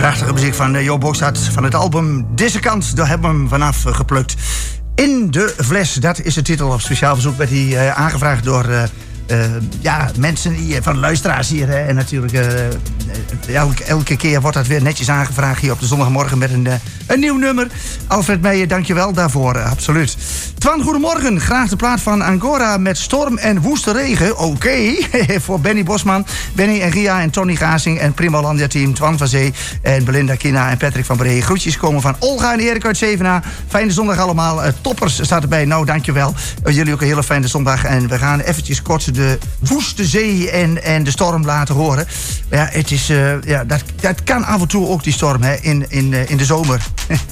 Prachtige muziek van Jo Boogstad van het album Deze Kant. Daar hebben we hem vanaf geplukt. In de fles, dat is de titel. Op speciaal verzoek werd hij aangevraagd door mensen van de luisteraars hier. Hè. En natuurlijk elke keer wordt dat weer netjes aangevraagd hier op de zondagmorgen met een nieuw nummer. Alfred Meijer, dankjewel daarvoor, absoluut. Twan, goedemorgen. Graag de plaat van Angora met storm en woeste regen. Oké. Voor Benny Bosman, Benny en Gia en Tony Gazing en Primo Landia team. Twan van Zee en Belinda Kina en Patrick van Bree. Groetjes komen van Olga en Erik uit Zevenaar. Fijne zondag allemaal. Toppers staat erbij. Nou, dankjewel. Jullie ook een hele fijne zondag. En we gaan eventjes kort de woeste zee en de storm laten horen. Ja, het is, dat kan af en toe ook die storm hè, in de zomer.